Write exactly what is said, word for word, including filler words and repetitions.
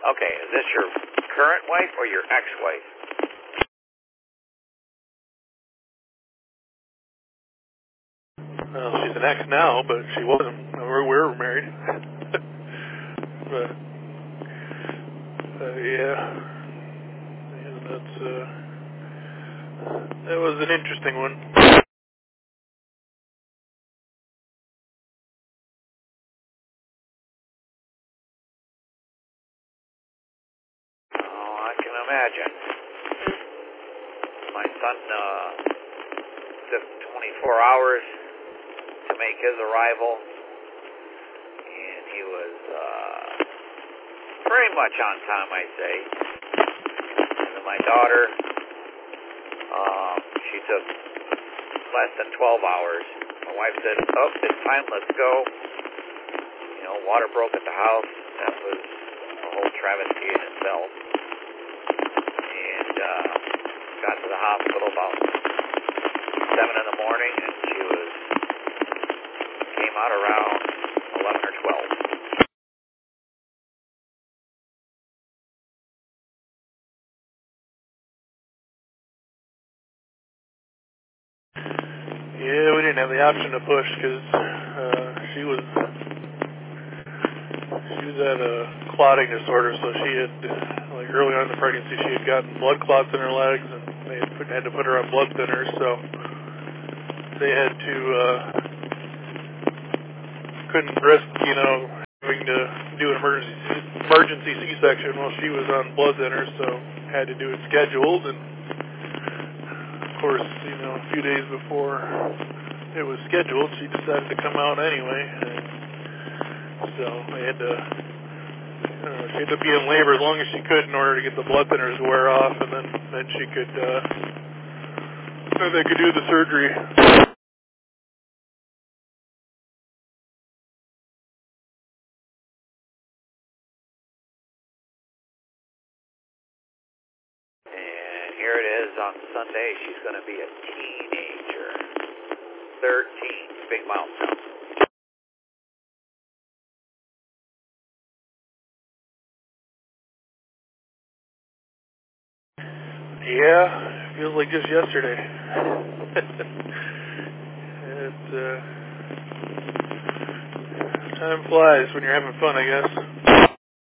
Okay, is this your current wife or your ex-wife? Well, she's an ex now, but she wasn't. We're, we're married. But, uh, yeah. yeah, that's, uh, that was an interesting one. Oh, I can imagine. My son uh, took twenty-four hours to make his arrival, and he was uh, pretty much on time, I'd say. And then my daughter, um, she took less than twelve hours. My wife said, oh, it's time, let's go. You know, water broke at the house. That was a whole travesty in itself. And uh, got to the hospital about seven in the morning, and she was came out around eleven or twelve. Yeah, we didn't have the option to push because uh, she was she was at a clotting disorder, so she had, like early on in the pregnancy, she had gotten blood clots in her legs, and they had, put, had to put her on blood thinners, so they had to, uh, couldn't risk, you know, having to do an emergency emergency C-section while she was on blood thinners, so had to do it scheduled, and of course, you know, a few days before it was scheduled, she decided to come out anyway, and so they had to, uh, she had to be in labor as long as she could in order to get the blood thinners to wear off, and then, then she could, uh, then they could do the surgery. And here it is on Sunday. She's going to be a teenager. thirteen. Big milestone. Yeah, feels like just yesterday. It, uh, time flies when you're having fun, I guess.